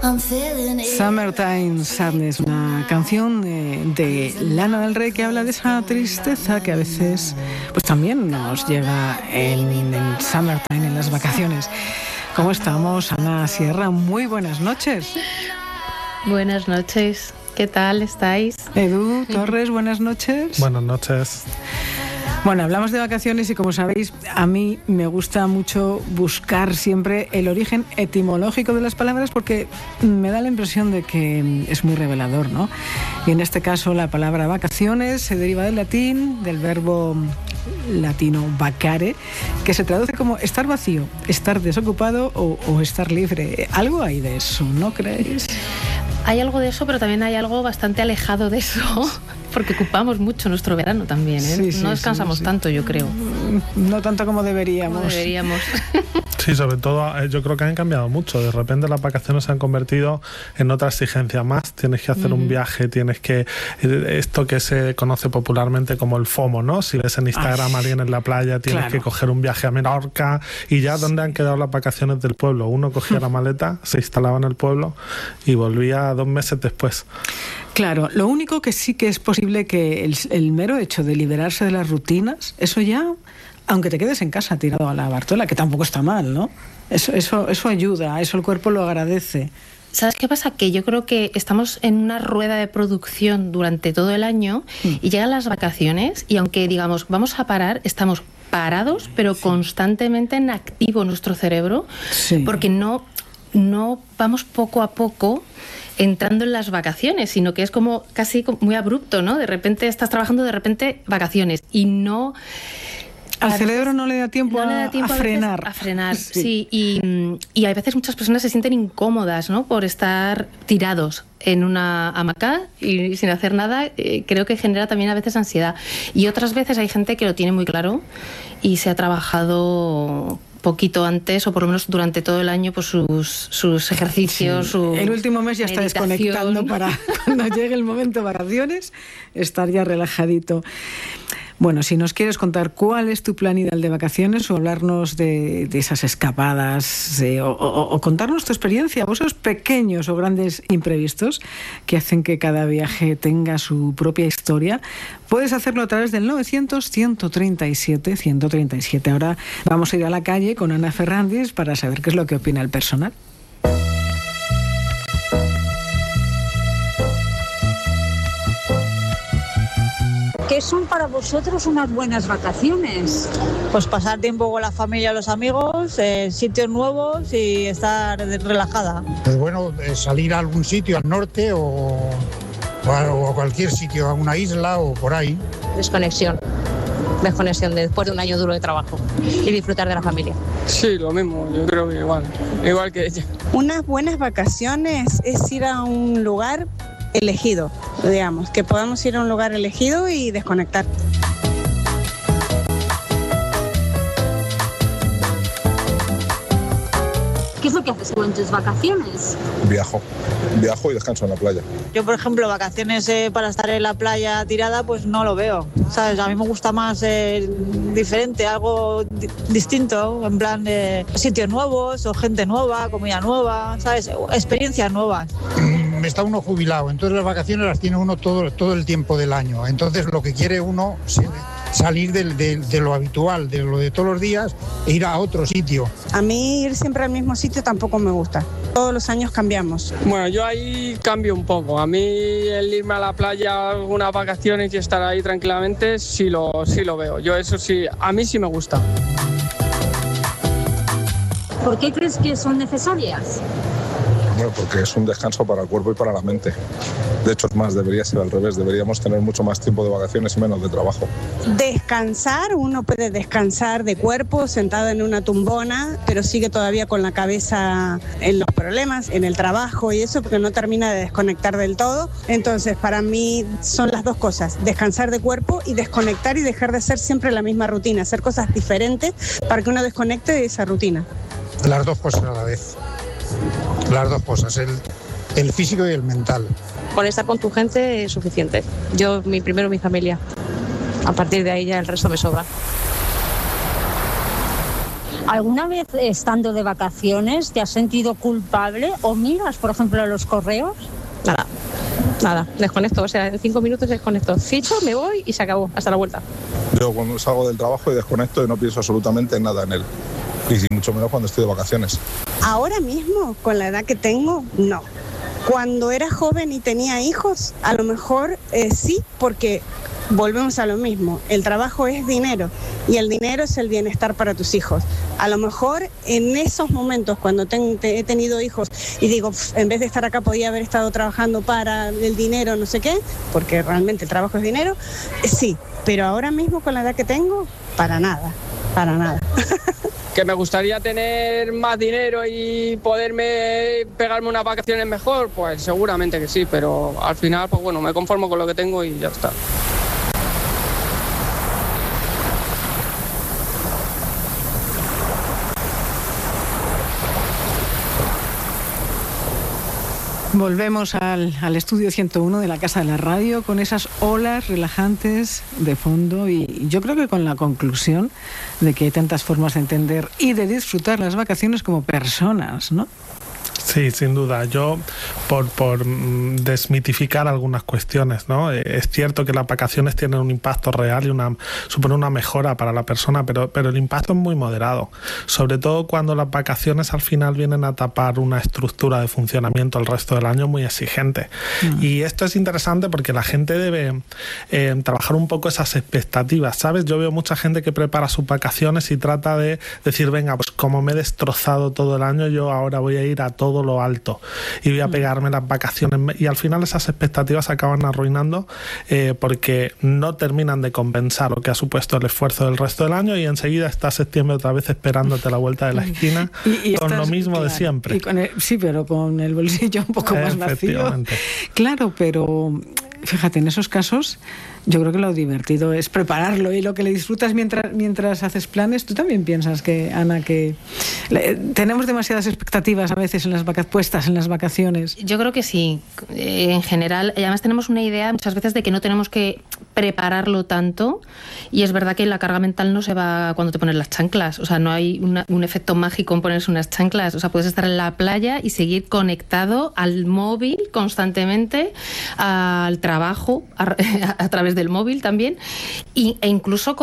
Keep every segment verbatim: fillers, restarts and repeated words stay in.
Summertime Sadness, una canción de, de Lana del Rey que habla de esa tristeza que a veces pues también nos llega en, en Summertime, en las vacaciones. ¿Cómo estamos, Ana Sierra? Muy buenas noches. Buenas noches. ¿Qué tal estáis? Edu Torres, buenas noches. Buenas noches. Bueno, hablamos de vacaciones y como sabéis, a mí me gusta mucho buscar siempre el origen etimológico de las palabras porque me da la impresión de que es muy revelador, ¿no? Y en este caso la palabra vacaciones se deriva del latín, del verbo latino vacare, que se traduce como estar vacío, estar desocupado o, o estar libre. Algo hay de eso, ¿no creéis? Hay algo de eso, pero también hay algo bastante alejado de eso, porque ocupamos mucho nuestro verano también, ¿eh? Sí, sí, no descansamos sí, sí. tanto, yo creo. No tanto como deberíamos. Como deberíamos. Sí, sobre todo yo creo que han cambiado mucho. De repente las vacaciones se han convertido en otra exigencia más. Tienes que hacer uh-huh. un viaje, tienes que... Esto que se conoce popularmente como el FOMO, ¿no? Si ves en Instagram Ay, a alguien en la playa, tienes claro. que coger un viaje a Menorca. Y ya, ¿dónde han quedado las vacaciones del pueblo? Uno cogía la maleta, se instalaba en el pueblo y volvía dos meses después. Claro, lo único que sí que es posible que el, el mero hecho de liberarse de las rutinas, eso ya, aunque te quedes en casa tirado a la Bartola, que tampoco está mal, ¿no? Eso, eso, eso ayuda, eso el cuerpo lo agradece. ¿Sabes qué pasa? Que yo creo que estamos en una rueda de producción durante todo el año mm. y llegan las vacaciones y aunque digamos vamos a parar, estamos parados, pero sí. constantemente en activo nuestro cerebro, sí. porque no, no vamos poco a poco entrando en las vacaciones, sino que es como casi muy abrupto, ¿no? De repente estás trabajando, de repente vacaciones y no... Al cerebro no le da tiempo, no a, le da tiempo a a frenar. A frenar, sí. sí y, y a veces muchas personas se sienten incómodas, ¿no? Por estar tirados en una hamaca y sin hacer nada. Eh, creo que genera también a veces ansiedad. Y otras veces hay gente que lo tiene muy claro y se ha trabajado poquito antes o por lo menos durante todo el año pues sus, sus ejercicios, sí. su el último mes ya meditación. Está desconectando para cuando llegue el momento de vacaciones estar ya relajadito. Bueno, si nos quieres contar cuál es tu plan ideal de vacaciones o hablarnos de, de esas escapadas eh, o, o, o contarnos tu experiencia, vos esos pequeños o grandes imprevistos que hacen que cada viaje tenga su propia historia, puedes hacerlo a través del novecientos, ciento treinta y siete, ciento treinta y siete. Ahora vamos a ir a la calle con Ana Ferrandis para saber qué es lo que opina el personal. ¿Qué son para vosotros unas buenas vacaciones? Pues pasar tiempo con la familia y los amigos, eh, sitios nuevos y estar relajada. Pues bueno, salir a algún sitio al norte o, o a cualquier sitio, a una isla o por ahí. Desconexión. Desconexión después de un año duro de trabajo y disfrutar de la familia. Sí, lo mismo, yo creo que igual, igual que ella. Unas buenas vacaciones es ir a un lugar elegido, digamos, que podamos ir a un lugar elegido y desconectar. ¿Qué es lo que haces tú en tus vacaciones? Viajo, viajo y descanso en la playa. Yo, por ejemplo, vacaciones eh, para estar en la playa tirada, pues no lo veo, ¿sabes? A mí me gusta más eh, diferente, algo di- distinto, en plan de sitios nuevos o gente nueva, comida nueva, ¿sabes? Experiencias nuevas. Está uno jubilado, entonces las vacaciones las tiene uno todo, todo el tiempo del año. Entonces lo que quiere uno es salir de, de, de lo habitual, de lo de todos los días e ir a otro sitio. A mí ir siempre al mismo sitio tampoco me gusta. Todos los años cambiamos. Bueno, yo ahí cambio un poco. A mí el irme a la playa algunas vacaciones y estar ahí tranquilamente sí lo, sí lo veo. Yo eso sí, a mí sí me gusta. ¿Por qué crees que son necesarias? Bueno, porque es un descanso para el cuerpo y para la mente. De hecho, es más, debería ser al revés. Deberíamos tener mucho más tiempo de vacaciones y menos de trabajo. Descansar, uno puede descansar de cuerpo sentado en una tumbona, pero sigue todavía con la cabeza en los problemas, en el trabajo y eso, porque no termina de desconectar del todo. Entonces, para mí son las dos cosas, descansar de cuerpo y desconectar y dejar de hacer siempre la misma rutina, hacer cosas diferentes para que uno desconecte de esa rutina. Las dos cosas a la vez. Las dos cosas, el, el físico y el mental. Con estar con tu gente es suficiente. Yo, mi primero mi familia. A partir de ahí ya el resto me sobra. ¿Alguna vez estando de vacaciones te has sentido culpable o miras, por ejemplo, los correos? Nada, nada, desconecto, o sea, en cinco minutos desconecto. Ficho, me voy y se acabó, hasta la vuelta. Yo cuando salgo del trabajo y desconecto y no pienso absolutamente en nada en él. Y mucho menos cuando estoy de vacaciones. Ahora mismo, con la edad que tengo, no. Cuando era joven y tenía hijos, a lo mejor eh, sí, porque volvemos a lo mismo. El trabajo es dinero y el dinero es el bienestar para tus hijos. A lo mejor en esos momentos, cuando ten, te, he tenido hijos y digo, pff, en vez de estar acá podía haber estado trabajando para el dinero, no sé qué, porque realmente el trabajo es dinero, eh, sí. Pero ahora mismo, con la edad que tengo, para nada, para nada. Que me gustaría tener más dinero y poderme pegarme unas vacaciones mejor, pues seguramente que sí, pero al final, pues bueno, me conformo con lo que tengo y ya está. Volvemos al, al estudio ciento uno de la Casa de la Radio con esas olas relajantes de fondo y yo creo que con la conclusión de que hay tantas formas de entender y de disfrutar las vacaciones como personas, ¿no? Sí, sin duda. Yo, por, por desmitificar algunas cuestiones, ¿no? Es cierto que las vacaciones tienen un impacto real y una supone una mejora para la persona, pero, pero el impacto es muy moderado. Sobre todo cuando las vacaciones al final vienen a tapar una estructura de funcionamiento el resto del año muy exigente. Mm. Y esto es interesante porque la gente debe eh, trabajar un poco esas expectativas, ¿sabes? Yo veo mucha gente que prepara sus vacaciones y trata de decir, venga, pues como me he destrozado todo el año, yo ahora voy a ir a todo lo alto y voy a pegarme las vacaciones, y al final esas expectativas se acaban arruinando eh, porque no terminan de compensar lo que ha supuesto el esfuerzo del resto del año y enseguida está septiembre otra vez esperándote a la vuelta de la esquina y, y con estás, lo mismo claro, de siempre. Y con el, sí, pero con el bolsillo un poco más vacío. Claro, pero fíjate, en esos casos yo creo que lo divertido es prepararlo y lo que le disfrutas mientras mientras haces planes. ¿Tú también piensas que, Ana, que le, tenemos demasiadas expectativas a veces en las vaca- puestas en las vacaciones? Yo creo que sí. Eh, en general, además tenemos una idea muchas veces de que no tenemos que prepararlo tanto y es verdad que la carga mental no se va cuando te pones las chanclas. O sea, no hay una, un efecto mágico en ponerse unas chanclas. O sea, puedes estar en la playa y seguir conectado al móvil constantemente, al trabajo, a, a través del móvil también, y, e incluso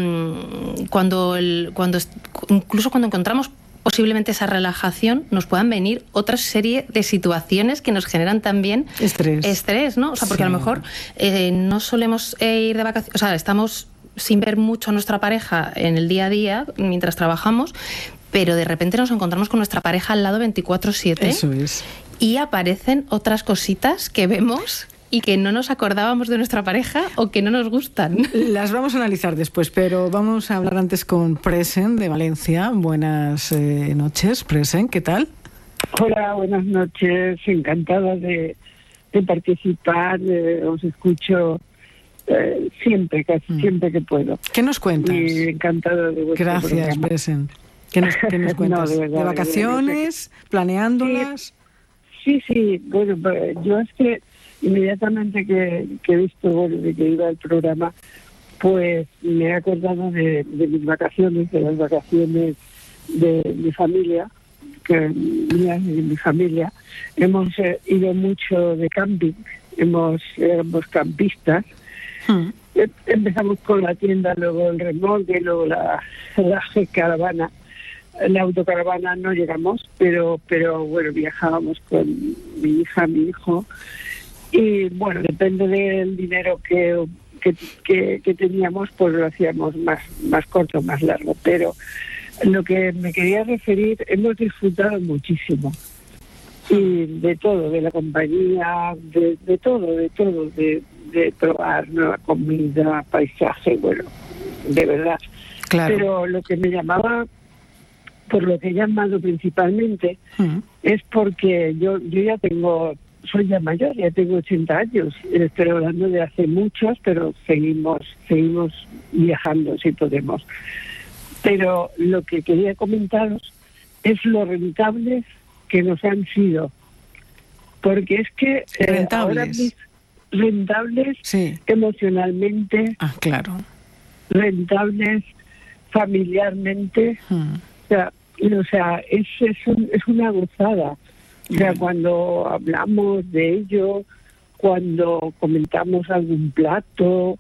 con cuando el, cuando incluso cuando encontramos posiblemente esa relajación, nos puedan venir otra serie de situaciones que nos generan también estrés, estrés, ¿no? O sea, porque sí. A lo mejor eh, no solemos eh, ir de vacaciones, o sea, estamos sin ver mucho a nuestra pareja en el día a día mientras trabajamos, pero de repente nos encontramos con nuestra pareja al lado veinticuatro siete. Eso es. Y aparecen otras cositas que vemos y que no nos acordábamos de nuestra pareja o que no nos gustan. Las vamos a analizar después, pero vamos a hablar antes con Presen de Valencia. Buenas eh, noches, Presen, ¿qué tal? Hola, buenas noches, encantada de, de participar, eh, os escucho eh, siempre, casi mm. siempre que puedo. ¿Qué nos cuentas? Y encantada de vuestro Gracias, programa. Presen. ¿Qué nos, qué nos cuentas? No, de, verdad, ¿De vacaciones? De ¿Planeándolas? Sí, sí, sí, bueno, yo es que inmediatamente que, que he visto, bueno, de que iba el programa, pues me he acordado de, de mis vacaciones, de las vacaciones de mi familia, que mías y de mi familia. Hemos eh, ido mucho de camping, hemos éramos campistas. Hmm. Empezamos con la tienda, luego el remolque, luego la, la caravana. La autocaravana no llegamos, pero pero bueno, viajábamos con mi hija, mi hijo. Y bueno, depende del dinero que, que, que, que teníamos, pues lo hacíamos más, más corto, más largo. Pero lo que me quería referir, hemos disfrutado muchísimo. Y de todo, de la compañía, de, de todo, de todo, de, de probar nueva comida, paisaje, bueno, de verdad. Claro. Pero lo que me llamaba, por lo que he llamado principalmente, uh-huh. es porque yo, yo ya tengo... soy ya mayor, ya tengo ochenta años, estoy hablando de hace muchos, pero seguimos seguimos viajando si podemos. Pero lo que quería comentaros es lo rentables que nos han sido, porque es que eh, rentables, ahora mis, rentables sí. emocionalmente, ah, claro, rentables familiarmente, hmm. O sea, o sea es, es, un, es una gozada. O sea, cuando hablamos de ello, cuando comentamos algún plato,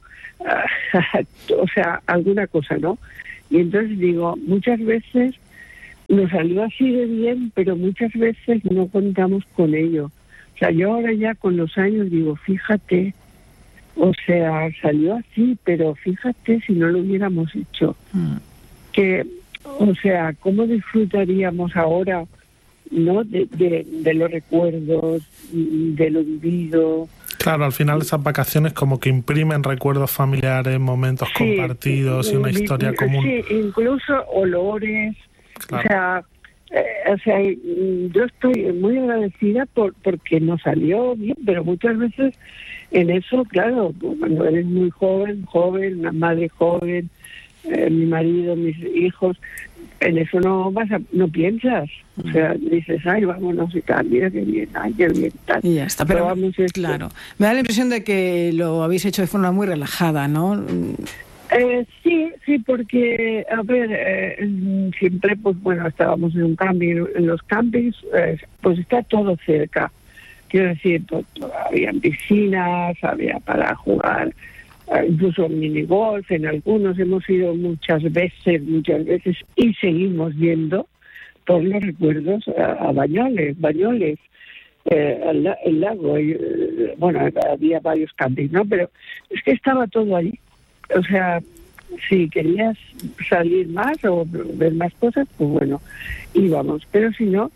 o sea, alguna cosa, ¿no? Y entonces digo, muchas veces nos salió así de bien, pero muchas veces no contamos con ello. O sea, yo ahora ya con los años digo, fíjate, o sea, salió así, pero fíjate si no lo hubiéramos hecho. Mm. Que, o sea, ¿cómo disfrutaríamos ahora, no, de, de, de los recuerdos, de lo vivido? Claro, al final esas vacaciones como que imprimen recuerdos familiares, momentos sí, compartidos y una historia sí, común. Sí, incluso olores. Claro. O sea, eh, o sea, yo estoy muy agradecida por porque nos salió bien, pero muchas veces en eso, claro, cuando eres muy joven, joven, una madre joven, eh, mi marido, mis hijos, en eso no vas a, no piensas, o sea, dices, ay, vámonos y tal, mira qué bien, ay, qué bien, tal. Y ya está, pero vamos, claro, me da la impresión de que lo habéis hecho de forma muy relajada, ¿no? Eh, sí, sí, porque, a ver, eh, siempre, pues bueno, estábamos en un camping, en los campings, eh, pues está todo cerca, quiero decir, pues, había piscinas, había para jugar, incluso minigolf, en algunos hemos ido muchas veces, muchas veces, y seguimos yendo por los recuerdos a, a Bañoles, Bañoles, eh, el, el lago, y, eh, bueno, había varios campings, ¿no? Pero es que estaba todo allí, o sea, si querías salir más o ver más cosas, pues bueno, íbamos, pero si no,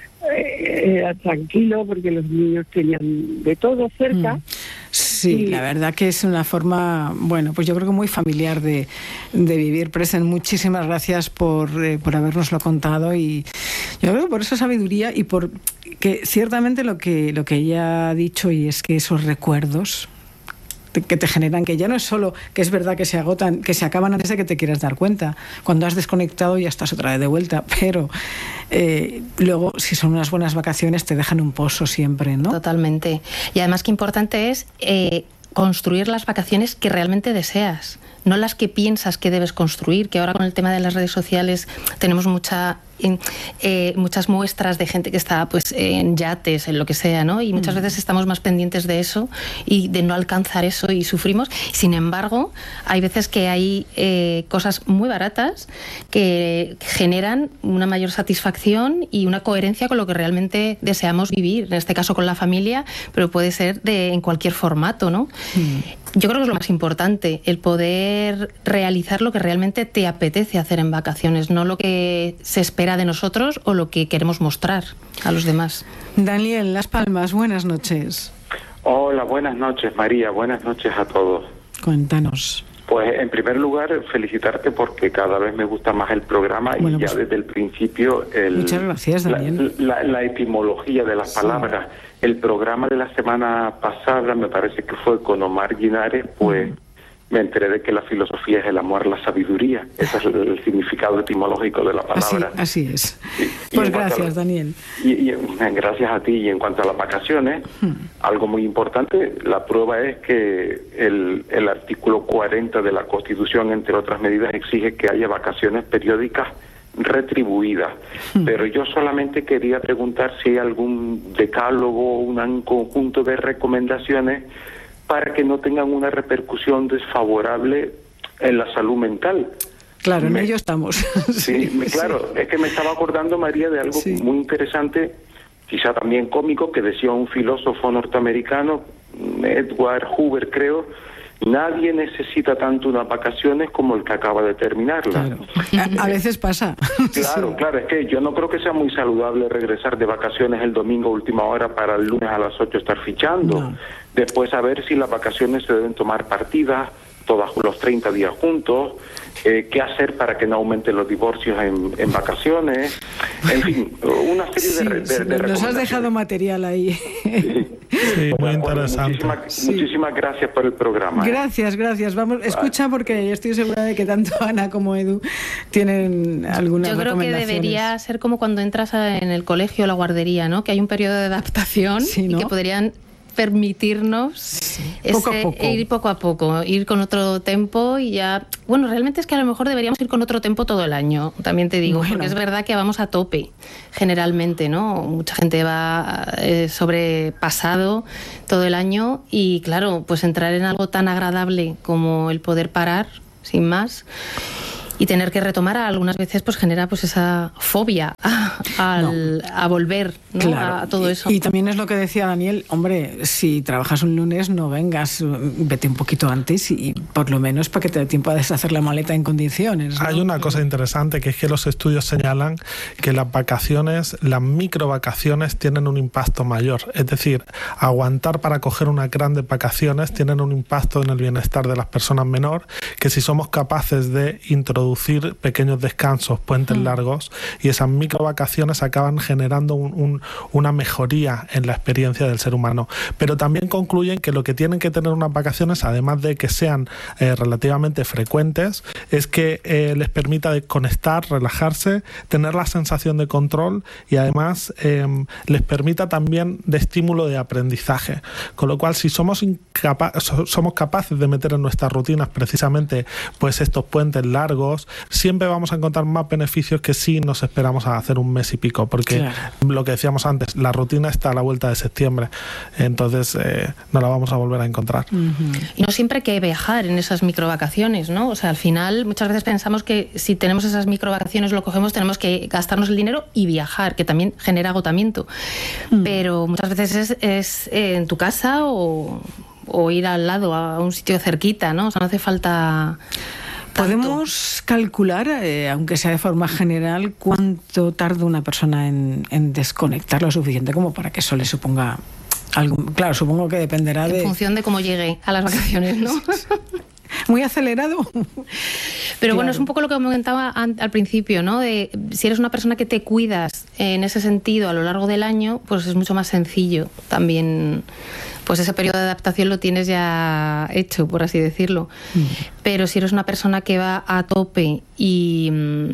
eh, era tranquilo porque los niños tenían de todo cerca. Mm. Sí, y la verdad que es una forma, bueno, pues yo creo que muy familiar de, de vivir. Presen, muchísimas gracias por, eh, por habernoslo contado, y yo creo que por esa sabiduría y por que ciertamente lo que, lo que ella ha dicho, y es que esos recuerdos que te generan, que ya no es solo que es verdad que se agotan, que se acaban antes de que te quieras dar cuenta. Cuando has desconectado ya estás otra vez de vuelta, pero eh, luego, si son unas buenas vacaciones, te dejan un pozo siempre, ¿no? Totalmente. Y además qué importante es eh, construir las vacaciones que realmente deseas, no las que piensas que debes construir, que ahora con el tema de las redes sociales tenemos mucha eh, muchas muestras de gente que está pues en yates, en lo que sea, ¿no? Y muchas mm. veces estamos más pendientes de eso y de no alcanzar eso y sufrimos. Sin embargo, hay veces que hay eh, cosas muy baratas que generan una mayor satisfacción y una coherencia con lo que realmente deseamos vivir, en este caso con la familia, pero puede ser de en cualquier formato, ¿no? Mm. Yo creo que es lo más importante, el poder realizar lo que realmente te apetece hacer en vacaciones, no lo que se espera de nosotros o lo que queremos mostrar a los demás. Daniel, Las Palmas, buenas noches. Hola, buenas noches, María, buenas noches a todos. Cuéntanos. Pues en primer lugar, felicitarte porque cada vez me gusta más el programa, bueno, y ya pues, desde el principio el, muchas gracias, Daniel. La, la, la etimología de las sí. palabras. El programa de la semana pasada, me parece que fue con Omar Linares, pues uh-huh. me enteré de que la filosofía es el amor, la sabiduría. Ese es el, el significado etimológico de la palabra. Así, así es. Y, pues y gracias, la, Daniel. Y, y, gracias a ti. Y en cuanto a las vacaciones, uh-huh. algo muy importante, la prueba es que el, el artículo cuarenta de la Constitución, entre otras medidas, exige que haya vacaciones periódicas retribuida, hmm. pero yo solamente quería preguntar si hay algún decálogo, un conjunto de recomendaciones para que no tengan una repercusión desfavorable en la salud mental. Claro, me, en ello estamos. Sí, me, claro, sí. Es que me estaba acordando, María, de algo sí. muy interesante, quizá también cómico, que decía un filósofo norteamericano, Edward Hoover, creo: nadie necesita tanto unas vacaciones como el que acaba de terminarlas. Claro. A, a veces pasa. Claro, sí. claro, es que yo no creo que sea muy saludable regresar de vacaciones el domingo a última hora para el lunes a las ocho estar fichando. No. Después a ver si las vacaciones se deben tomar partidas, todos los treinta días juntos, eh, qué hacer para que no aumenten los divorcios en, en vacaciones, en fin, una serie sí, de, de, sí, de nos has dejado material ahí. Sí, sí, muy interesante. Muchísimas, sí. muchísimas gracias por el programa. Gracias, ¿eh? gracias. Vamos, escucha, porque estoy segura de que tanto Ana como Edu tienen algunas Yo creo recomendaciones. Que debería ser como cuando entras a, en el colegio o la guardería, ¿no? Que hay un periodo de adaptación sí, ¿no? y que podrían permitirnos Ese, poco a poco. Ir poco a poco, ir con otro tempo y ya... Bueno, realmente es que a lo mejor deberíamos ir con otro tempo todo el año, también te digo, bueno. Porque es verdad que vamos a tope, generalmente, ¿no? Mucha gente va eh, sobrepasado todo el año y, claro, pues entrar en algo tan agradable como el poder parar, sin más... Y tener que retomar algunas veces pues genera pues esa fobia a, al, no. a volver, ¿no? Claro. a todo eso. Y, y también es lo que decía Daniel, hombre, si trabajas un lunes no vengas, vete un poquito antes y por lo menos para que te dé tiempo a deshacer la maleta en condiciones, ¿no? Hay una cosa interesante que es que los estudios señalan que las vacaciones, las micro vacaciones tienen un impacto mayor. Es decir, aguantar para coger unas grandes vacaciones tienen un impacto en el bienestar de las personas menor que si somos capaces de introducir producir pequeños descansos, puentes mm. largos, y esas micro vacaciones acaban generando un, un, una mejoría en la experiencia del ser humano. Pero también concluyen que lo que tienen que tener unas vacaciones, además de que sean eh, relativamente frecuentes, es que eh, les permita desconectar, relajarse, tener la sensación de control y además eh, les permita también de estímulo de aprendizaje. Con lo cual, si somos incapa- somos capaces de meter en nuestras rutinas precisamente pues estos puentes largos, siempre vamos a encontrar más beneficios que si nos esperamos a hacer un mes y pico, porque claro. lo que decíamos antes, la rutina está a la vuelta de septiembre, entonces eh, no la vamos a volver a encontrar. Uh-huh. Y no siempre hay que viajar en esas microvacaciones, ¿no? O sea, al final muchas veces pensamos que si tenemos esas microvacaciones, lo cogemos, tenemos que gastarnos el dinero y viajar, que también genera agotamiento. Uh-huh. Pero muchas veces es, es eh, en tu casa o, o ir al lado, a un sitio cerquita, ¿no? O sea, no hace falta... ¿Podemos calcular, eh, aunque sea de forma general, cuánto tarda una persona en, en desconectar lo suficiente como para que eso le suponga algo? Claro, supongo que dependerá de... En función de cómo llegue a las vacaciones, ¿no? Muy acelerado. Pero claro. Bueno, es un poco lo que comentaba al principio, ¿no? De si eres una persona que te cuidas en ese sentido a lo largo del año, pues es mucho más sencillo también. Pues ese periodo de adaptación lo tienes ya hecho, por así decirlo. Mm. Pero si eres una persona que va a tope y,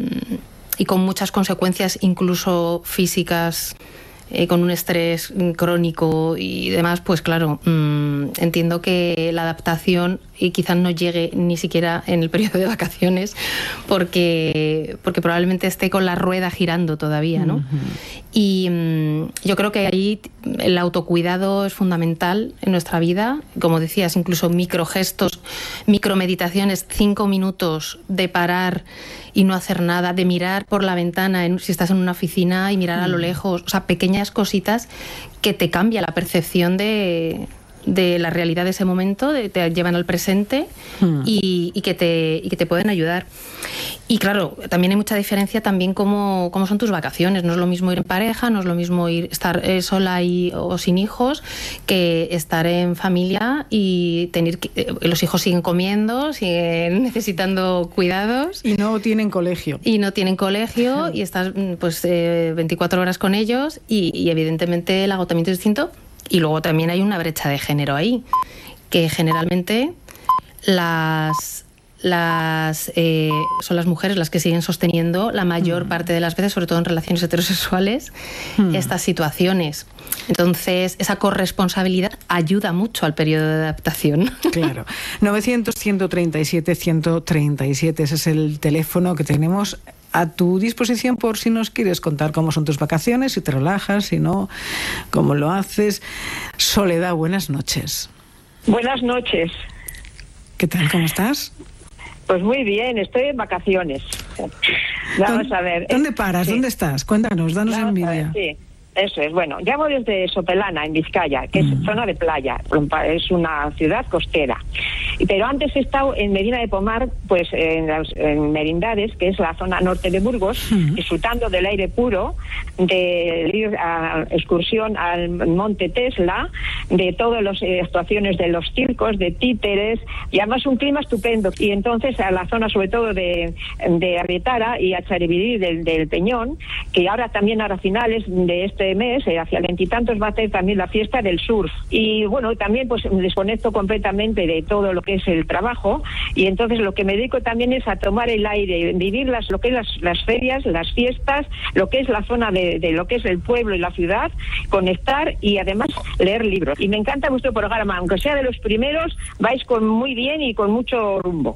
y con muchas consecuencias, incluso físicas, eh, con un estrés crónico y demás, pues claro, mmm, entiendo que la adaptación y quizás no llegue ni siquiera en el periodo de vacaciones porque, porque probablemente esté con la rueda girando todavía, ¿no? Uh-huh. Y mmm, yo creo que ahí el autocuidado es fundamental en nuestra vida. Como decías, incluso microgestos, micromeditaciones, cinco minutos de parar y no hacer nada, de mirar por la ventana en, si estás en una oficina y mirar uh-huh. a lo lejos. O sea, pequeñas cositas que te cambia la percepción de... de la realidad de ese momento, de, te llevan al presente hmm. y, y, que te, y que te pueden ayudar. Y claro, también hay mucha diferencia también cómo, cómo son tus vacaciones. No es lo mismo ir en pareja, no es lo mismo ir estar eh, sola y, o sin hijos que estar en familia y tener que, eh, los hijos siguen comiendo, siguen necesitando cuidados. Y no tienen colegio. Y no tienen colegio y estás pues eh, veinticuatro horas con ellos y, y evidentemente el agotamiento es distinto. Y luego también hay una brecha de género ahí, que generalmente las, las eh, son las mujeres las que siguen sosteniendo la mayor mm. parte de las veces, sobre todo en relaciones heterosexuales, mm. estas situaciones. Entonces, esa corresponsabilidad ayuda mucho al periodo de adaptación. Claro. novecientos, ciento treinta y siete, ciento treinta y siete, ese es el teléfono que tenemos a tu disposición por si nos quieres contar cómo son tus vacaciones, si te relajas, si no, cómo lo haces. Soledad, buenas noches. Buenas noches. ¿Qué tal? ¿Cómo estás? Pues muy bien, estoy en vacaciones. Vamos a ver. ¿Dónde paras? Sí. ¿Dónde estás? Cuéntanos, danos envidia. Sí. Eso es, bueno, llamo desde Sopelana, en Vizcaya, que es mm. zona de playa, es una ciudad costera. Pero antes he estado en Medina de Pomar, pues en, las, en Merindades, que es la zona norte de Burgos, mm. disfrutando del aire puro, de ir a excursión al Monte Tesla, de todas las eh, actuaciones de los circos, de títeres, y además un clima estupendo. Y entonces a la zona sobre todo de, de Arrietara y a Charibirí del, del Peñón, que ahora también ahora finales de este mes, eh, hacia el veintitantos, va a hacer también la fiesta del surf. Y bueno, también pues desconecto completamente de todo lo que que es el trabajo, y entonces lo que me dedico también es a tomar el aire, vivir las, lo que es las, las ferias, las fiestas, lo que es la zona de, de lo que es el pueblo y la ciudad, conectar y además leer libros. Y me encanta vuestro programa, aunque sea de los primeros, vais con muy bien y con mucho rumbo.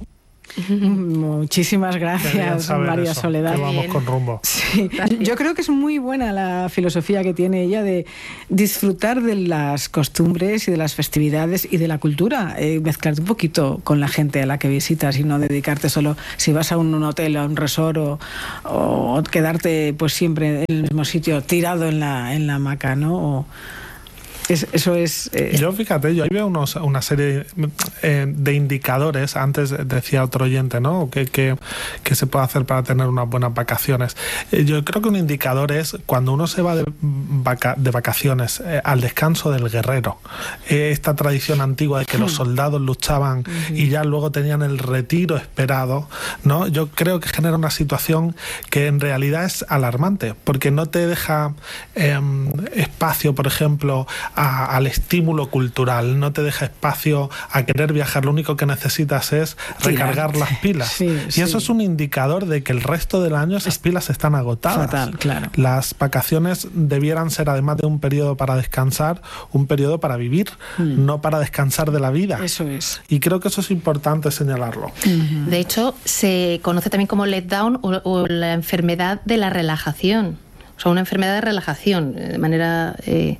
Muchísimas gracias, María eso, Soledad. que vamos con rumbo. Sí. Yo creo que es muy buena la filosofía que tiene ella de disfrutar de las costumbres y de las festividades y de la cultura, eh, mezclarte un poquito con la gente a la que visitas y no dedicarte solo, si vas a un, un hotel o a un resort o, o quedarte pues siempre en el mismo sitio tirado en la, en la hamaca, ¿no? O, Es, eso es... Eh... Yo, fíjate, yo ahí veo unos, una serie eh, de indicadores. Antes decía otro oyente, ¿no? ¿Qué, qué, qué se puede hacer para tener unas buenas vacaciones? Eh, yo creo que un indicador es cuando uno se va de, vaca, de vacaciones eh, al descanso del guerrero. Eh, esta tradición antigua de que los soldados luchaban uh-huh. y ya luego tenían el retiro esperado, ¿no? Yo creo que genera una situación que en realidad es alarmante, porque no te deja eh, espacio, por ejemplo, A, al estímulo cultural, no te deja espacio a querer viajar, lo único que necesitas es recargar Tirarte. las pilas. Sí, y sí. eso es un indicador de que el resto del año esas pilas están agotadas. Fatal, claro. Las vacaciones debieran ser, además de un periodo para descansar, un periodo para vivir, mm. no para descansar de la vida. Eso es. Y creo que eso es importante señalarlo. Uh-huh. De hecho, se conoce también como letdown o, o la enfermedad de la relajación. O sea, una enfermedad de relajación, de manera... Eh,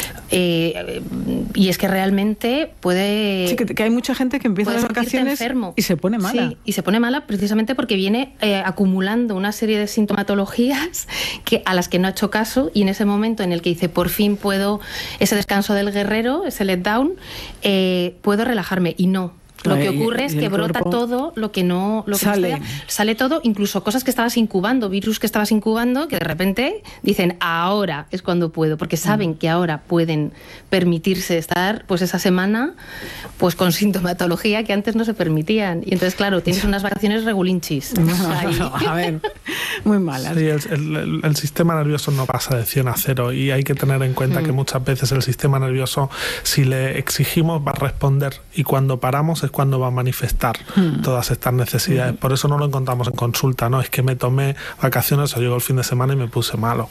eh, y es que realmente puede... Sí, que, que hay mucha gente que empieza las vacaciones enfermo. y se pone mala. Sí, y se pone mala precisamente porque viene eh, acumulando una serie de sintomatologías que, a las que no ha hecho caso, y en ese momento en el que dice, por fin puedo, ese descanso del guerrero, ese letdown, eh, puedo relajarme, y no. Lo que ocurre es que brota todo lo que no lo que sale. No sale todo, incluso cosas que estabas incubando, virus que estabas incubando, que de repente dicen ahora es cuando puedo, porque saben que ahora pueden permitirse estar pues esa semana pues con sintomatología que antes no se permitían. Y entonces, claro, tienes unas vacaciones regulinchis. No, no, a ver, muy malas. Sí, el, el, el sistema nervioso no pasa de cien a cero, y hay que tener en cuenta mm. que muchas veces el sistema nervioso, si le exigimos, va a responder, y cuando paramos es cuando va a manifestar hmm. todas estas necesidades. Hmm. Por eso no lo encontramos en consulta, ¿no? Es que me tomé vacaciones o llegó el fin de semana y me puse malo.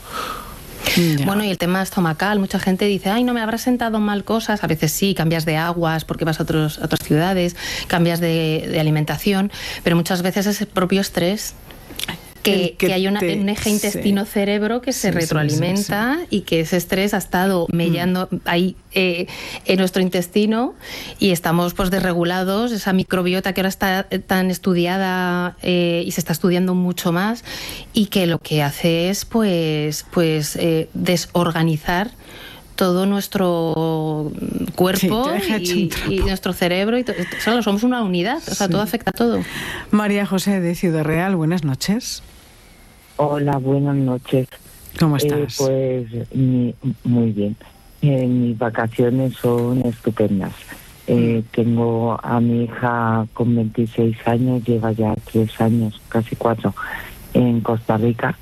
Ya. Bueno, y el tema estomacal, mucha gente dice, ay, no me habrá sentado mal cosas. A veces sí, cambias de aguas porque vas a, otros, a otras ciudades, cambias de, de alimentación, pero muchas veces es el propio estrés. Que, que, que hay una, te, un eje intestino-cerebro que se sí, retroalimenta sí, sí, sí. y que ese estrés ha estado mellando mm. ahí eh, en nuestro intestino, y estamos pues desregulados. Esa microbiota que ahora está tan estudiada eh, y se está estudiando mucho más, y que lo que hace es pues, pues eh, desorganizar todo nuestro cuerpo sí, y, y nuestro cerebro, y to- solo somos una unidad, o sea, sí. todo afecta a todo. María José de Ciudad Real, buenas noches. Hola, buenas noches. ¿Cómo estás? Eh, pues mi, muy bien. Eh, mis vacaciones son estupendas. Eh, tengo a mi hija con veintiséis años, lleva ya tres años, casi cuatro, en Costa Rica.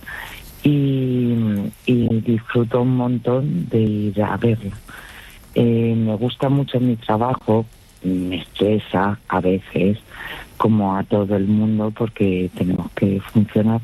Y, y disfruto un montón de ir a verla. Eh, me gusta mucho mi trabajo, me estresa a veces, como a todo el mundo, porque tenemos que funcionar,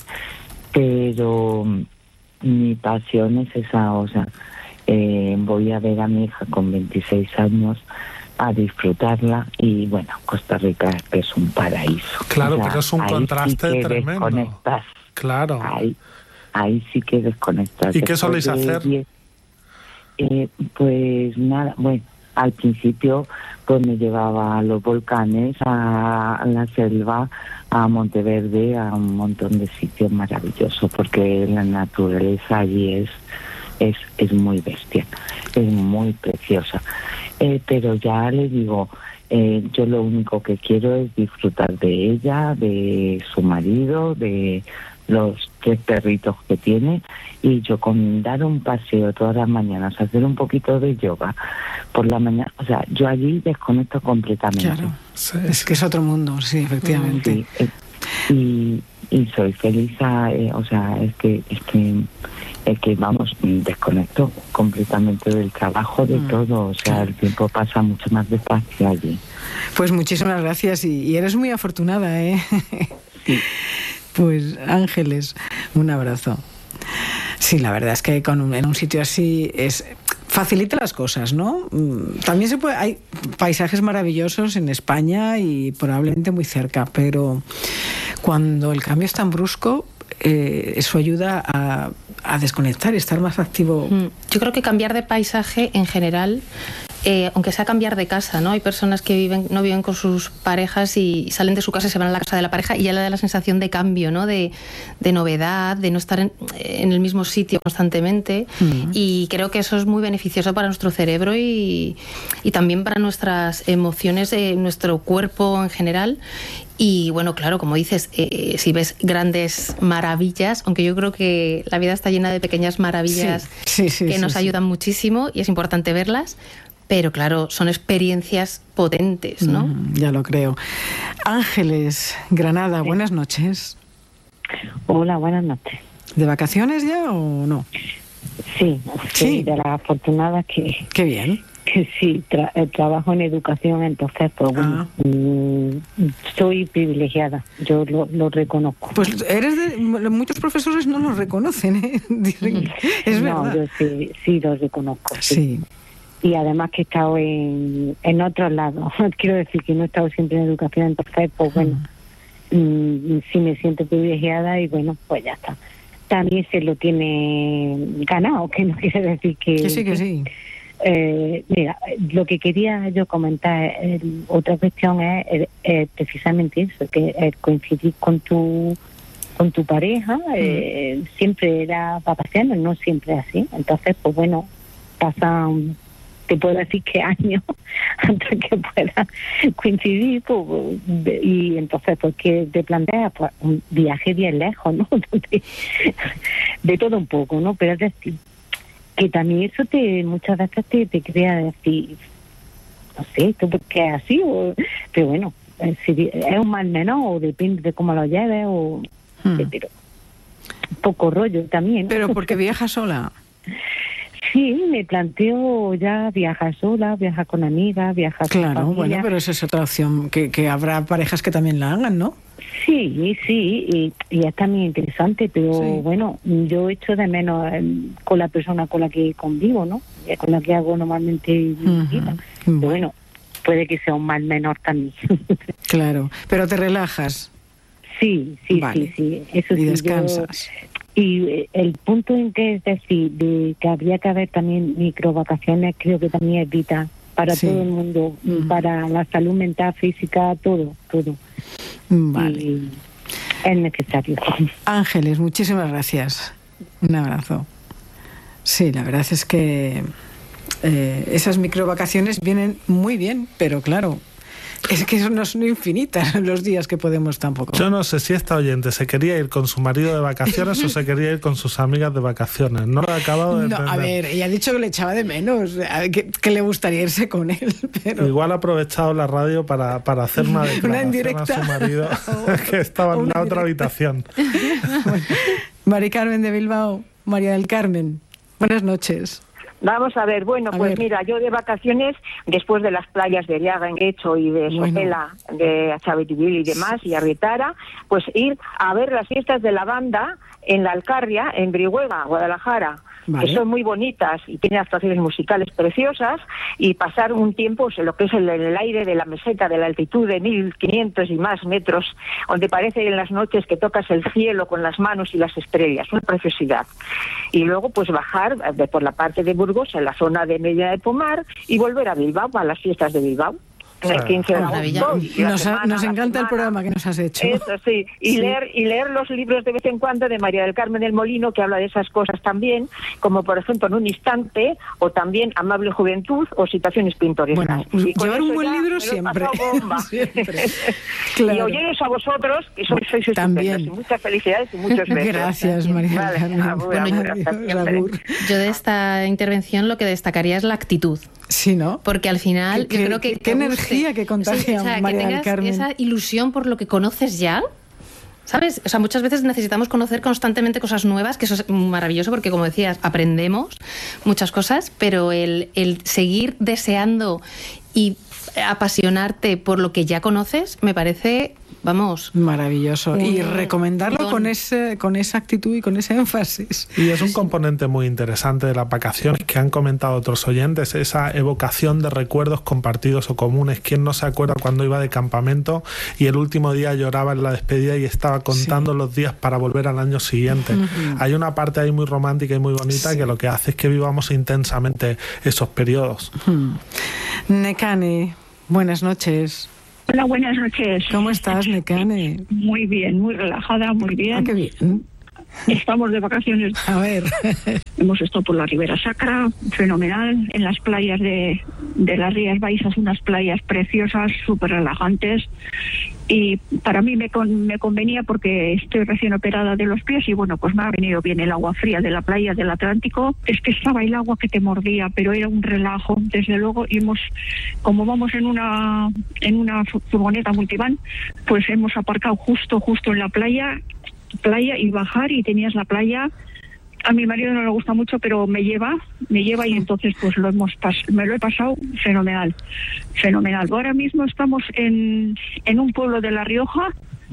pero mi pasión es esa, o sea, eh, voy a ver a mi hija con veintiséis años, a disfrutarla, y bueno, Costa Rica es un paraíso. Claro, o sea, pero es un contraste sí tremendo. Desconectas. Claro. Ahí, ahí sí que desconectas. ¿Y qué soléis hacer? diez, eh, pues nada, bueno, al principio pues me llevaba a los volcanes, a, a la selva, a Monteverde, a un montón de sitios maravillosos, porque la naturaleza allí es es es muy bestia, es muy preciosa. Eh, pero ya le digo, eh, yo lo único que quiero es disfrutar de ella, de su marido, de los tres perritos que tiene, y yo con dar un paseo todas las mañanas, hacer un poquito de yoga por la mañana, o sea, yo allí desconecto completamente. Claro, sí, es que es otro mundo, sí, efectivamente. Sí, eh, y, y soy feliz, a, eh, o sea, es que es que es que, vamos, desconecto completamente del trabajo, de mm. todo. O sea, el tiempo pasa mucho más despacio allí. Pues muchísimas gracias y, y eres muy afortunada, ¿eh? Sí. Pues Ángeles, un abrazo. Sí, la verdad es que con un, en un sitio así es facilita las cosas, ¿no? También se puede, hay paisajes maravillosos en España y probablemente muy cerca, pero cuando el cambio es tan brusco, eh, eso ayuda a, a desconectar y estar más activo. Yo creo que cambiar de paisaje en general, eh, aunque sea cambiar de casa, ¿no? Hay personas que viven, no viven con sus parejas y salen de su casa y se van a la casa de la pareja y ya le da la sensación de cambio, ¿no? De, de novedad, de no estar en, en el mismo sitio constantemente. Mm. Y creo que eso es muy beneficioso para nuestro cerebro y, y también para nuestras emociones, de nuestro cuerpo en general. Y bueno, claro, como dices, eh, si ves grandes maravillas, aunque yo creo que la vida está llena de pequeñas maravillas sí, sí, sí, que sí, nos sí. ayudan muchísimo y es importante verlas, pero claro, son experiencias potentes, ¿no? Mm, ya lo creo. Ángeles, Granada, sí. Buenas noches. Hola, buenas noches. ¿De vacaciones ya o no? Sí, sí, sí. De las afortunadas que... Qué bien. Que sí, tra trabajo en educación, entonces, pues bueno, ah. mmm, soy privilegiada, yo lo, lo reconozco. Pues eres de... Muchos profesores no lo reconocen, ¿eh? Dicen, es no, verdad. yo sí, sí lo reconozco. Sí. sí. Y además que he estado en, en otros lados, quiero decir que no he estado siempre en educación, entonces, pues bueno, uh-huh. mmm, sí me siento privilegiada y bueno, pues ya está. También se lo tiene ganado, que no quiere decir que... Que sí, que sí. Eh, mira, lo que quería yo comentar, eh, otra cuestión es eh, eh, precisamente eso, que eh, coincidir con tu con tu pareja, eh, mm. siempre era vacaciones, no siempre así. Entonces, pues bueno, pasan, te puedo decir que años antes que pueda coincidir, pues, y entonces, pues, que te planteas? Pues un viaje bien lejos, ¿no? de, de todo un poco, ¿no? Pero es decir, que también eso te muchas veces te, te crea decir, no sé, esto porque es así, o, pero bueno, si es un mal menor, o depende de cómo lo lleves, o hmm. pero un poco rollo también. Pero porque viajas sola. Sí, me planteo ya viajar sola, viajar con amigas, viajar claro, con familia. Bueno, pero esa es otra opción, que, que habrá parejas que también la hagan, ¿no? Sí, sí, y, y es también interesante, pero sí. bueno, yo echo de menos con la persona con la que convivo, ¿no? Con la que hago normalmente mi vida. Uh-huh. Pero bueno, puede que sea un mal menor también. Claro, pero te relajas. Sí, sí, vale. sí, sí. Eso y sí, descansas. Yo, y el punto en que es decir, de que habría que haber también microvacaciones, creo que también es vital para sí. todo el mundo, mm. para la salud mental, física, todo, todo. Vale. Y es necesario. Ángeles, muchísimas gracias. Un abrazo. Sí, la verdad es que eh, esas microvacaciones vienen muy bien, pero claro, es que no son infinitas los días que podemos tampoco. Yo no sé si esta oyente se quería ir con su marido de vacaciones o se quería ir con sus amigas de vacaciones. No lo he acabado de no, entender. A ver, ella ha dicho que le echaba de menos, que, que le gustaría irse con él. Pero... Igual ha aprovechado la radio para, para hacer una declaración a su marido que estaba en la otra habitación. Bueno, Mari Carmen de Bilbao, María del Carmen, buenas noches. Vamos a ver, bueno, a pues ver. mira, yo de vacaciones, después de las playas de Riaga en Guecho y de bueno. Sopela, de Chabetivil y demás, y Arrietara, pues ir a ver las fiestas de la banda en la Alcarria, en Brihuega, Guadalajara. Vale. Que son muy bonitas y tienen actuaciones musicales preciosas, y pasar un tiempo en lo que es el, el aire de la meseta, de la altitud de mil quinientos y más metros, donde parece en las noches que tocas el cielo con las manos y las estrellas, una preciosidad. Y luego pues bajar de, por la parte de Burgos, en la zona de Medina de Pomar, y volver a Bilbao, a las fiestas de Bilbao. El quince de agosto, nos, semana, nos encanta semana, el programa que nos has hecho. Eso sí, y sí. leer y leer los libros de vez en cuando de María del Carmen del Molino, que habla de esas cosas también, como por ejemplo En un instante, o también Amable juventud, o Situaciones pintorescas. Bueno, llevar un buen libro siempre. siempre. Claro. Y oyeros a vosotros, que sois, sois estupendos, y muchas felicidades y muchos besos. Gracias, María del Carmen. Vale, bueno, bueno, yo de esta intervención lo que destacaría es la actitud. Sí, ¿no? Porque al final ¿Qué, yo creo que qué energía que contagia, sí, o sea, María que tengas del Carmen. Esa ilusión por lo que conoces ya, ¿Sabes? O sea, muchas veces necesitamos conocer constantemente cosas nuevas, que eso es maravilloso porque, como decías, aprendemos muchas cosas, pero el, el seguir deseando y apasionarte por lo que ya conoces me parece, vamos... Maravilloso. Un, y recomendarlo con, ese, con esa actitud y con ese énfasis. Y es un componente muy interesante de las vacaciones que han comentado otros oyentes, esa evocación de recuerdos compartidos o comunes. ¿Quién no se acuerda cuando iba de campamento y el último día lloraba en la despedida y estaba contando sí. los días para volver al año siguiente? Uh-huh. Hay una parte ahí muy romántica y muy bonita sí. que lo que hace es que vivamos intensamente esos periodos. Uh-huh. Nekane, buenas noches. Hola, buenas noches. ¿Cómo estás, Nekane? Muy bien, muy relajada, muy bien. Ah, qué bien. Estamos de vacaciones. A ver. Hemos estado por la Ribera Sacra, fenomenal. En las playas de, de las Rías Baixas, unas playas preciosas, súper relajantes. Y para mí me, con, me convenía porque estoy recién operada de los pies y bueno, pues me ha venido bien el agua fría de la playa del Atlántico. Es que estaba el agua que te mordía, pero era un relajo, desde luego. Y hemos, como vamos en una en una furgoneta multivan, pues hemos aparcado justo, justo en la playa, playa y bajar y tenías la playa. A mi marido no le gusta mucho, pero me lleva, me lleva y entonces pues lo hemos pas- me lo he pasado fenomenal, fenomenal. Ahora mismo estamos en, en un pueblo de La Rioja,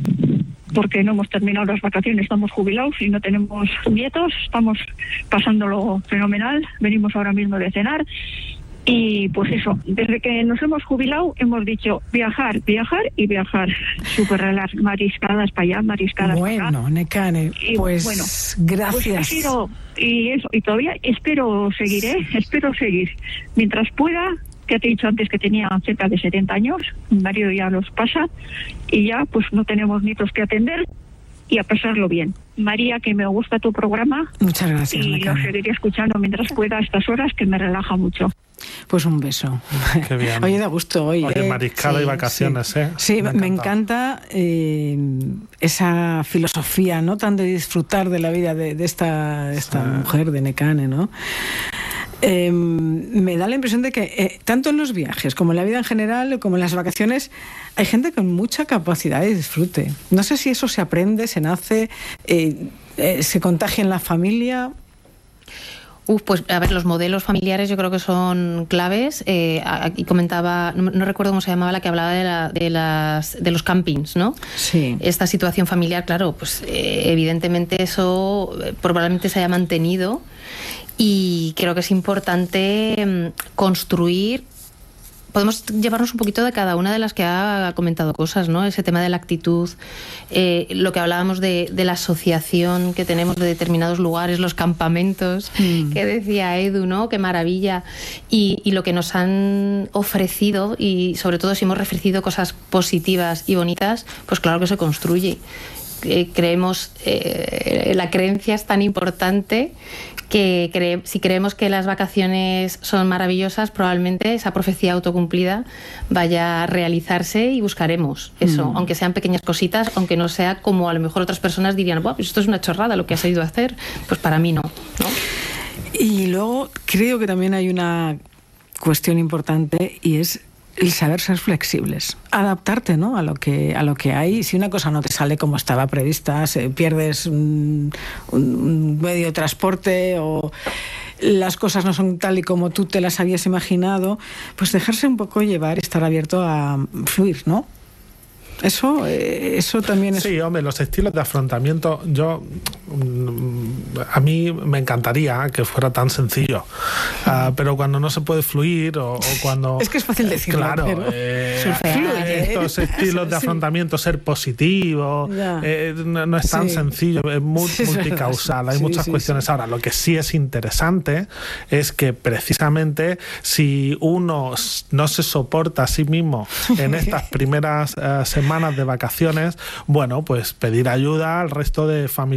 porque no hemos terminado las vacaciones, estamos jubilados y no tenemos nietos, estamos pasándolo fenomenal, venimos ahora mismo de cenar. Y pues eso, desde que nos hemos jubilado hemos dicho viajar, viajar y viajar. Súper relax, mariscadas para allá, mariscadas bueno, para acá. Bueno, Nekane, pues bueno, gracias. Pues ha sido, y eso, y todavía espero seguir, ¿eh? Espero seguir. Mientras pueda, que te he dicho antes que tenía cerca de setenta años, mi marido ya los pasa, y ya pues no tenemos nietos que atender, y a pasarlo bien. María, que me gusta tu programa. Muchas gracias, y Nekane. lo seguiré escuchando mientras pueda a estas horas, que me relaja mucho. Pues un beso. Qué bien. Oye, da gusto hoy. Oye, ¿eh? mariscada sí, y vacaciones, sí. ¿eh? Sí, me me encanta, me encanta eh, esa filosofía, ¿no? Tan de disfrutar de la vida de, de esta, de esta sí. mujer, de Nekane, ¿no? Eh, me da la impresión de que eh, tanto en los viajes como en la vida en general, como en las vacaciones, hay gente con mucha capacidad de disfrute. No sé si eso se aprende, se nace, eh, eh, se contagia en la familia. Uf, pues a ver, los modelos familiares yo creo que son claves. Eh, aquí comentaba, no, no recuerdo cómo se llamaba la que hablaba de, la, de, las, de los campings, ¿no? Sí. Esta situación familiar, claro, pues eh, evidentemente eso eh, probablemente se haya mantenido y creo que es importante eh, construir. Podemos llevarnos un poquito de cada una de las que ha comentado cosas, ¿no? Ese tema de la actitud, eh, lo que hablábamos de, de la asociación que tenemos de determinados lugares, los campamentos, mm. que decía Edu, ¿no? Qué maravilla. Y, y lo que nos han ofrecido, y sobre todo si hemos ofrecido cosas positivas y bonitas, pues claro que se construye. Eh, creemos, eh, la creencia es tan importante que cre- si creemos que las vacaciones son maravillosas, probablemente esa profecía autocumplida vaya a realizarse y buscaremos eso, mm. aunque sean pequeñas cositas, aunque no sea como a lo mejor otras personas dirían, pues esto es una chorrada lo que has ido a hacer, pues para mí no, ¿no? Y luego creo que también hay una cuestión importante y es el saber ser flexibles, adaptarte, ¿no? a lo que a lo que hay. Si una cosa no te sale como estaba prevista, se, pierdes un, un medio de transporte o las cosas no son tal y como tú te las habías imaginado, pues dejarse un poco llevar y estar abierto a fluir, ¿no? Eso, eh, eso también es... Sí, hombre, los estilos de afrontamiento, yo a mí me encantaría que fuera tan sencillo, uh, pero cuando no se puede fluir o, o cuando... Es que es fácil decirlo, claro, pero... Eh, estos estilos de afrontamiento, sí. ser positivo, eh, no, no es tan sí. sencillo, es muy sí, multicausal, hay sí, muchas sí, cuestiones. Sí. Ahora, lo que sí es interesante es que precisamente si uno no se soporta a sí mismo en estas primeras uh, semanas de vacaciones, bueno, pues pedir ayuda al resto de familiares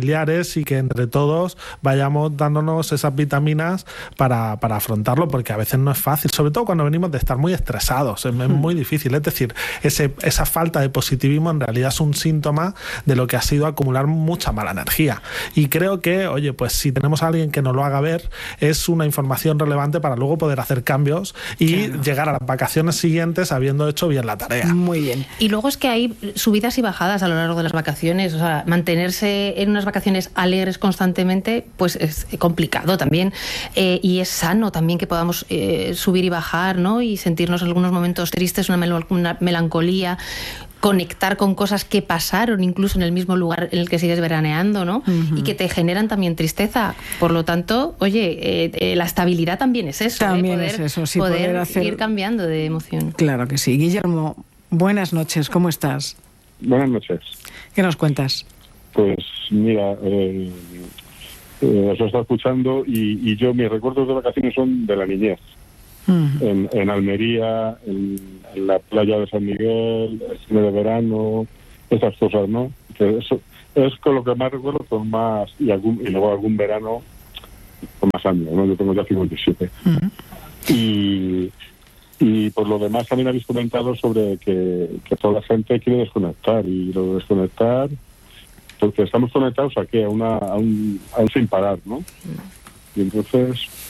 fuertes y que entre todos vayamos dándonos esas vitaminas para, para afrontarlo, porque a veces no es fácil, sobre todo cuando venimos de estar muy estresados, es, es muy difícil. Es decir, ese, esa falta de positivismo en realidad es un síntoma de lo que ha sido acumular mucha mala energía. Y creo que, oye, pues si tenemos a alguien que nos lo haga ver, es una información relevante para luego poder hacer cambios y claro, llegar a las vacaciones siguientes habiendo hecho bien la tarea. Muy bien. Y luego es que hay subidas y bajadas a lo largo de las vacaciones, o sea, mantenerse en unas vacaciones alegres constantemente, pues es complicado también, eh, y es sano también que podamos eh, subir y bajar, ¿no? Y sentirnos en algunos momentos tristes, una, mel- una melancolía, conectar con cosas que pasaron incluso en el mismo lugar en el que sigues veraneando, ¿no? Uh-huh. Y que te generan también tristeza. Por lo tanto, oye, eh, eh, la estabilidad también es eso. También eh, poder, es eso, sí, poder, poder hacer... ir cambiando de emoción. Claro que sí. Guillermo, buenas noches, ¿cómo estás? Buenas noches. ¿Qué nos cuentas? Pues mira, eh, eh, os lo estaba escuchando y, y yo mis recuerdos de vacaciones son de la niñez. Uh-huh. En, en Almería, en, en la playa de San Miguel, el cine de verano, esas cosas, ¿no? Que eso es con lo que más recuerdo, con más y algún y luego algún verano con más años, ¿no? Yo tengo ya cincuenta y siete. Uh-huh. Y y por lo demás también habéis comentado sobre que, que toda la gente quiere desconectar, y lo de desconectar, porque estamos conectados a qué, a una a un, a un sin parar, ¿no? Y entonces